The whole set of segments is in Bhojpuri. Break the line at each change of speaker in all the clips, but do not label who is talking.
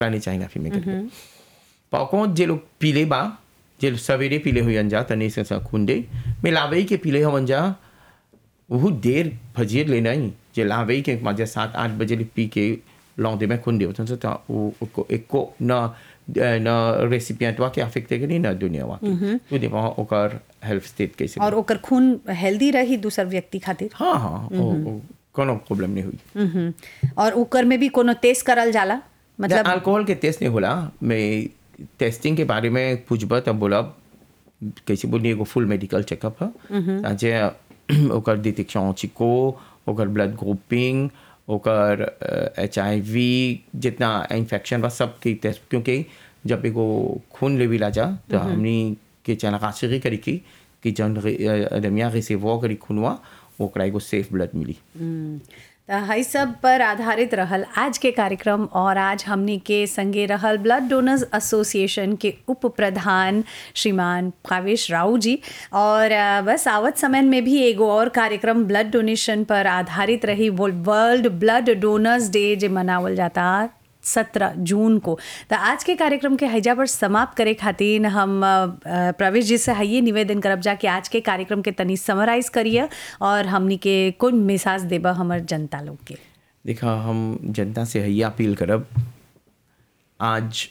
नहीं चाहिए फिर में करके पाको जे लोग पीले बा जे सवेरे पीले हुई जा तने से खून दे मैं लावे के पीले हम जा वो देर फजीर लेना ही जे लावे के मजा 7-8 बजे पी के लौंदे में खून दे होता है तो वो एक को ना रेसिपिएंट वा के अफेक्ट करी ना दुनिया वा तो दे वहाँ ओकर हेल्थ स्टेट कैसे
और ओकर खून हेल्दी रही दूसर व्यक्ति खातिर
हाँ कोनो प्रॉब्लम नहीं हुई
और ओकर में भी कोनो टेस्ट करल जाला मतलब
अल्कोहल के टेस्ट नहीं होला मैं टेस्टिंग के बारे में पूछबा तब बोला कैसे बोलनी एगो फुल मेडिकल चेकअप है ताजे ओकर डिटेक्शन चिको ओकर ब्लड ग्रुपिंग ओकर HIV जितना इन्फेक्शन बा सब के टेस्ट क्योंकि जब एगो खून लेविला जा तो हमनी के चना कासरी करी कि जन अदमिया रिसीव करी खूनवा ओकरा एगो सेफ ब्लड मिली
हई सब पर आधारित रहल आज के कार्यक्रम और आज हमनी के संगे रहल ब्लड डोनर्स एसोसिएशन के उप प्रधान श्रीमान कावेश राव जी और बस आवत समय में भी एगो और कार्यक्रम ब्लड डोनेशन पर आधारित रही वर्ल्ड ब्लड डोनर्स डे जो मनावल जाता 17 जून को। तो आज के कार्यक्रम के हैजा पर समाप्त करे खातिर हम प्रवेश जी से ये निवेदन करब जा कि आज के कार्यक्रम के तनी समराइज करिए और हमनी के कौन मैसेज देबा हमर जनता लोग के।
देखा हम जनता से है अपील करब आज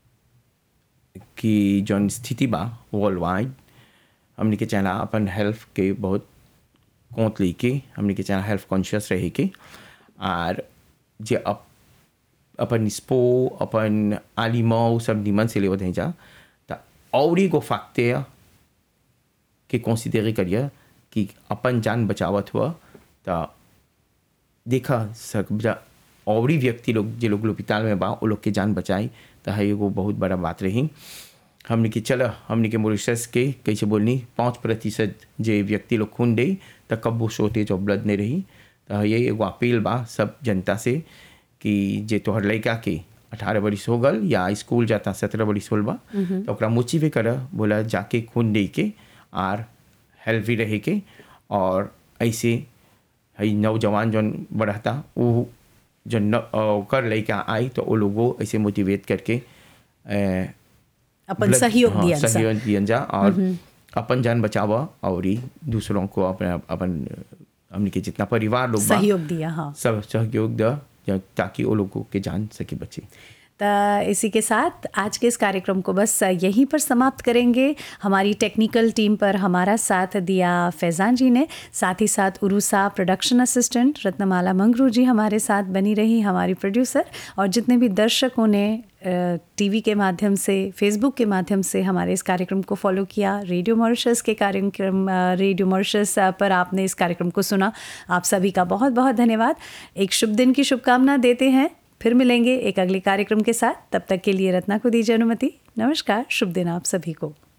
की जौन स्थिति बा वर्ल्ड वाइड हमनी के चाहना अपन हेल्थ के बहुत कोंत लेके हमनी के चाहना हेल्थ कॉन्शियस रहे के और जे अपन स्पो अपन आलिमा सब निमन से लेवत हैं जा तो और ही को फैक्टर के कंसीडर करिए कि अपन जान बचावत हुआ तो देखा सब और ही व्यक्ति लोग जो लोग अस्पताल में बा वो लोग के जान बचाई तो है एगो बहुत बड़ा बात रही। हमने के चलो हमने के मॉरिशस के कैसे बोलनी 5% जे व्यक्ति लोग खून दे तो कब वो शॉर्टेज ऑफ ब्लड नहीं रही तो ये एगो अपील बा सब जनता से कि जे तोहर लड़का के 18 बरिस हो गल या स्कूल जाता 17 बरिस होल बा तो ओकरा मोटिवेट कर बोला जाके खून दे के और हेल्दी रहे के और ऐसे है नौजवान जौन बढ़ता वो जो ओकर लड़का आई तो वो लोगों ऐसे मोटिवेट करके
अपन सहयोग
दियन जा और अपन जान बचावा और दूसरों को अपन हमने के जितना परिवार लोग
सहयोग दिया हाँ
सब सहयोग दिया ताकि वो लोगों के जान सके बचे।
तो इसी के साथ आज के इस कार्यक्रम को बस यहीं पर समाप्त करेंगे। हमारी टेक्निकल टीम पर हमारा साथ दिया फैज़ान जी ने, साथ ही साथ उरुसा प्रोडक्शन असिस्टेंट रत्नमाला मंगरू जी हमारे साथ बनी रही, हमारी प्रोड्यूसर और जितने भी दर्शकों ने टीवी के माध्यम से फेसबुक के माध्यम से हमारे इस कार्यक्रम को फॉलो किया, रेडियो मॉरिशस के कार्यक्रम रेडियो मॉरिशस पर आपने इस कार्यक्रम को सुना, आप सभी का बहुत बहुत धन्यवाद। एक शुभ दिन की शुभकामना देते हैं, फिर मिलेंगे एक अगले कार्यक्रम के साथ। तब तक के लिए रत्ना को दीजिए अनुमति। नमस्कार, शुभ दिन आप सभी को।